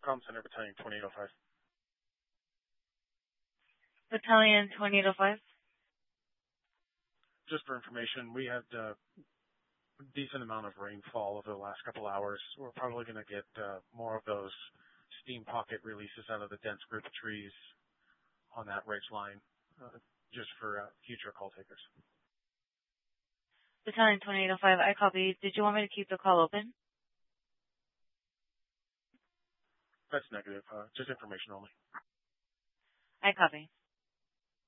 Comm Center, Battalion 2805. Battalion 2805. Just for information, we had a decent amount of rainfall over the last couple hours. We're probably going to get more of those steam pocket releases out of the dense group of trees on that ridge line, just for future call takers. Battalion 2805, I copy. Did you want me to keep the call open? That's negative. Just information only. I copy.